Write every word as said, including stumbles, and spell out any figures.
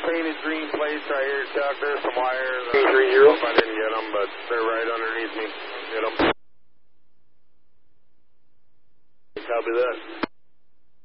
painted green plates right here, Chuck. There's some wires. three three zero. I didn't get them, but they're right underneath me. Get them. Copy that.